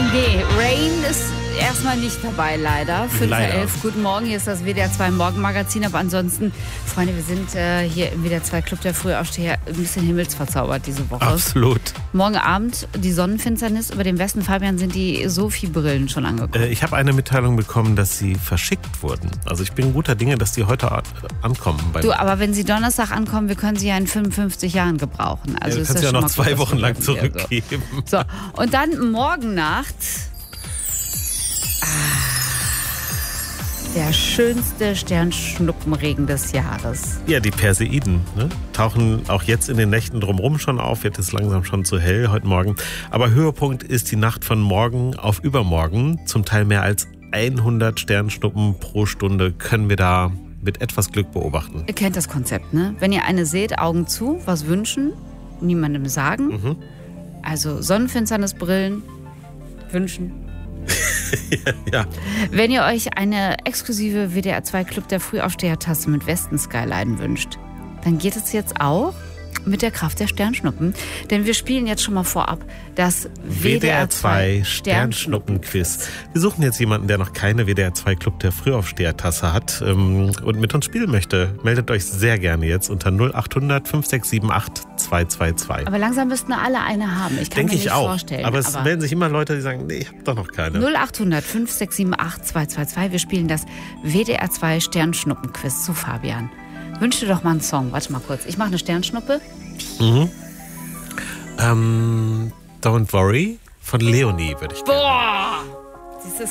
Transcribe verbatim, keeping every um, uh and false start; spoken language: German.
Nee, Rain ist erstmal nicht dabei, leider. fünf Uhr elf, guten Morgen, hier ist das W D R zwei Morgenmagazin. Aber ansonsten, Freunde, wir sind äh, hier im W D R zwei Club der Frühaufsteher ein bisschen himmelsverzaubert diese Woche. Absolut. Morgen Abend die Sonnenfinsternis über dem Westen. Fabian, sind die Sophie-Brillen schon angekommen? Äh, ich habe eine Mitteilung bekommen, dass sie verschickt wurden. Also ich bin guter Dinge, dass die heute ankommen. Bei du, aber wenn sie Donnerstag ankommen, wir können sie ja in fünfundfünfzig Jahren gebrauchen. Also ja, ist kannst das ja schon noch mal zwei gut, Wochen lang so. zurückgeben. So, und dann morgen Nacht der schönste Sternschnuppenregen des Jahres. Ja, die Perseiden, ne? Tauchen auch jetzt in den Nächten drumherum schon auf. Wird es langsam schon zu hell heute Morgen. Aber Höhepunkt ist die Nacht von morgen auf übermorgen. Zum Teil mehr als hundert Sternschnuppen pro Stunde können wir da mit etwas Glück beobachten. Ihr kennt das Konzept, ne? Wenn ihr eine seht, Augen zu, was wünschen, niemandem sagen. Mhm. Also Sonnenfinsternisbrillen wünschen. ja, ja. Wenn ihr euch eine exklusive W D R zwei Club der Frühaufsteher-Tasse mit Westen-Skyline wünscht, dann geht es jetzt auch mit der Kraft der Sternschnuppen. Denn wir spielen jetzt schon mal vorab das W D R zwei Sternschnuppen-Quiz. Wir suchen jetzt jemanden, der noch keine W D R zwei Club der Frühaufsteher-Tasse hat ähm, und mit uns spielen möchte. Meldet euch sehr gerne jetzt unter null acht hundert fünf sechs sieben acht zwei zwei zwei. Aber langsam müssten alle eine haben. Ich kann Denke mir nicht ich auch. vorstellen. Aber es melden sich immer Leute, die sagen, nee, ich habe doch noch keine. null acht hundert fünf sechs sieben acht zwei zwei zwei. Wir spielen das W D R zwei Sternschnuppen-Quiz zu Fabian. Wünsch dir doch mal einen Song. Warte mal kurz. Ich mache eine Sternschnuppe. Mhm. Ähm, Don't Worry von Leonie würde ich gerne. Boah! Siehst du,